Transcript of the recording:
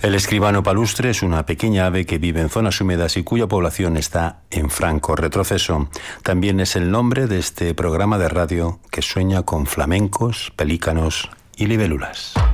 El escribano palustre es una pequeña ave que vive en zonas húmedas y cuya población está en franco retroceso. También es el nombre de este programa de radio que sueña con flamencos, pelícanos y libélulas.